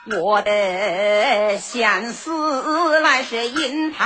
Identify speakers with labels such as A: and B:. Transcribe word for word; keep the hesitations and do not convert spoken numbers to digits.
A: 我的相思来是因他